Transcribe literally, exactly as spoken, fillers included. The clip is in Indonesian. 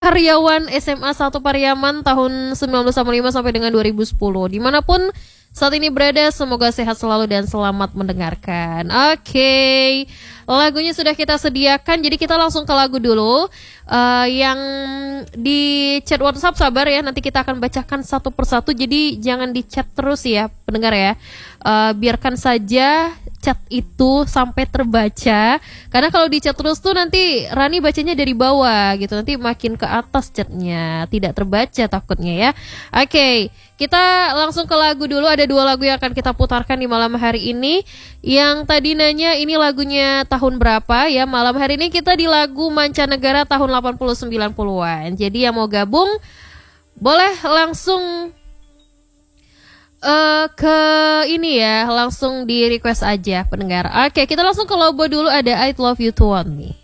karyawan S M A satu Pariaman tahun sembilan belas delapan puluh lima sampai dengan dua ribu sepuluh. Dimanapun saat ini berada, semoga sehat selalu dan selamat mendengarkan. Oke, okay. Lagunya sudah kita sediakan, jadi kita langsung ke lagu dulu. uh, Yang di chat WhatsApp sabar ya, nanti kita akan bacakan satu persatu. Jadi jangan di chat terus ya pendengar ya, uh, biarkan saja chat itu sampai terbaca. Karena kalau di chat terus tuh nanti Rani bacanya dari bawah gitu, nanti makin ke atas chatnya, tidak terbaca takutnya ya. Oke, okay. Kita langsung ke lagu dulu. Ada dua lagu yang akan kita putarkan di malam hari ini. Yang tadi nanya ini lagunya tahun berapa ya. Malam hari ini kita di lagu mancanegara tahun delapan puluh sembilan puluhan. Jadi yang mau gabung boleh langsung uh, ke ini ya, langsung di request aja pendengar. Oke, kita langsung ke Lobo dulu, ada I Love You To Want Me.